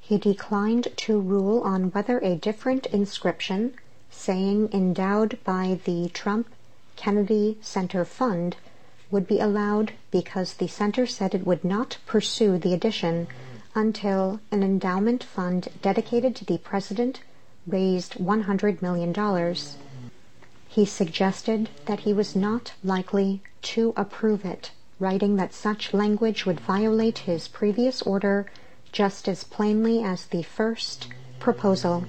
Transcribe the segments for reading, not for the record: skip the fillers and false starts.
He declined to rule on whether a different inscription, saying endowed by the Trump Kennedy Center Fund, would be allowed because the center said it would not pursue the addition until an endowment fund dedicated to the president raised $100 million. He suggested that he was not likely to approve it, writing that such language would violate his previous order just as plainly as the first proposal.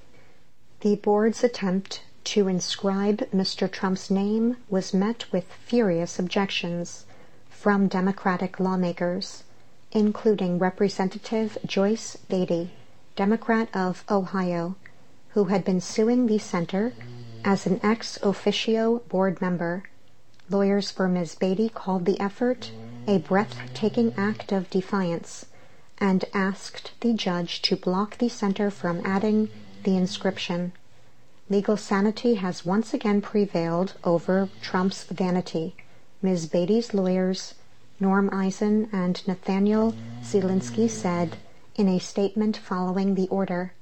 The board's attempt to inscribe Mr. Trump's name was met with furious objections from Democratic lawmakers, including Representative Joyce Beatty, Democrat of Ohio, who had been suing the center as an ex officio board member. Lawyers for Ms. Beatty called the effort a breathtaking act of defiance and asked the judge to block the center from adding the inscription. Legal sanity has once again prevailed over Trump's vanity, Ms. Beatty's lawyers, Norm Eisen and Nathaniel Zielinski, said in a statement following the order.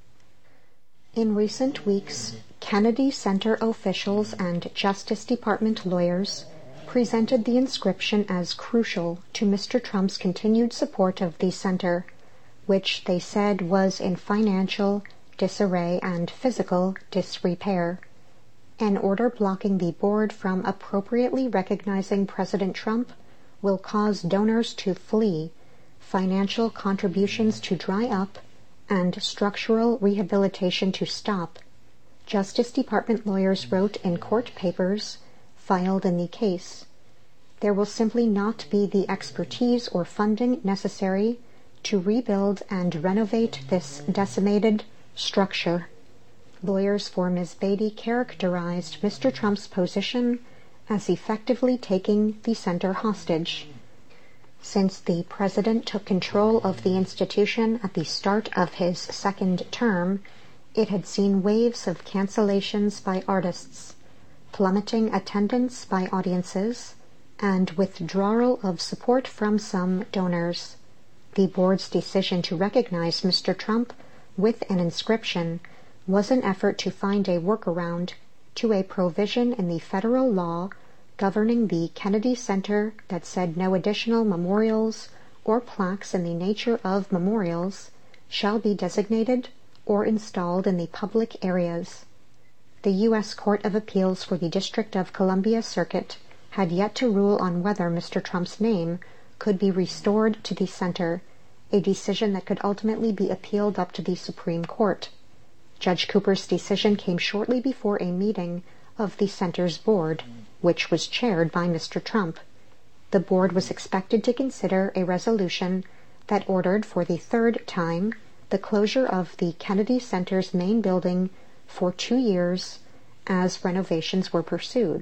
In recent weeks, Kennedy Center officials and Justice Department lawyers presented the inscription as crucial to Mr. Trump's continued support of the center, which they said was in financial disarray and physical disrepair. An order blocking the board from appropriately recognizing President Trump will cause donors to flee, financial contributions to dry up, and structural rehabilitation to stop, Justice Department lawyers wrote in court papers filed in the case. There will simply not be the expertise or funding necessary to rebuild and renovate this decimated structure. Lawyers for Ms. Beatty characterized Mr. Trump's position as effectively taking the center hostage. Since the president took control of the institution at the start of his second term, it had seen waves of cancellations by artists, plummeting attendance by audiences, and withdrawal of support from some donors. The board's decision to recognize Mr. Trump with an inscription was an effort to find a workaround to a provision in the federal law governing the Kennedy Center that said no additional memorials or plaques in the nature of memorials shall be designated or installed in the public areas. The U.S. Court of Appeals for the District of Columbia Circuit had yet to rule on whether Mr. Trump's name could be restored to the center, a decision that could ultimately be appealed up to the Supreme Court. Judge Cooper's decision came shortly before a meeting of the center's board, which was chaired by Mr. Trump. The board was expected to consider a resolution that ordered for the third time the closure of the Kennedy Center's main building for 2 years as renovations were pursued.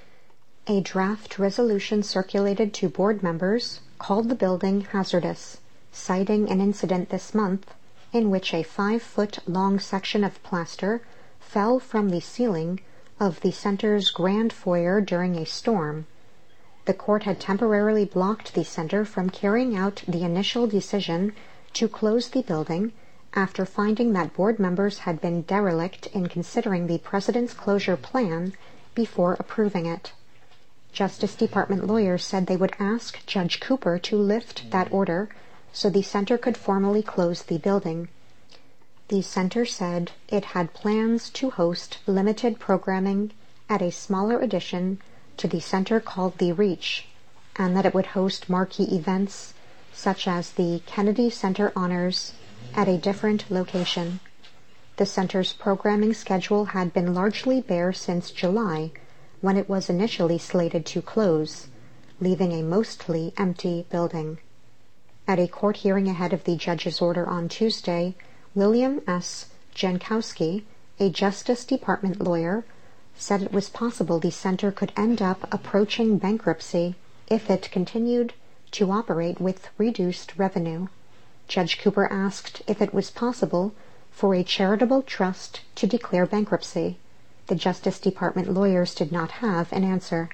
A draft resolution circulated to board members called the building hazardous, citing an incident this month in which a 5-foot-long section of plaster fell from the ceiling of the center's grand foyer during a storm. The court had temporarily blocked the center from carrying out the initial decision to close the building after finding that board members had been derelict in considering the president's closure plan before approving it. Justice Department lawyers said they would ask Judge Cooper to lift that order so the center could formally close the building. The center said it had plans to host limited programming at a smaller addition to the center called The Reach, and that it would host marquee events such as the Kennedy Center Honors at a different location. The center's programming schedule had been largely bare since July, when it was initially slated to close, leaving a mostly empty building. At a court hearing ahead of the judge's order on Tuesday, William S. Jankowski, a Justice Department lawyer, said it was possible the center could end up approaching bankruptcy if it continued to operate with reduced revenue. Judge Cooper asked if it was possible for a charitable trust to declare bankruptcy. The Justice Department lawyers did not have an answer.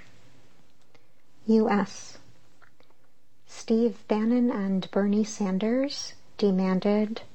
U.S. Steve Bannon and Bernie Sanders demanded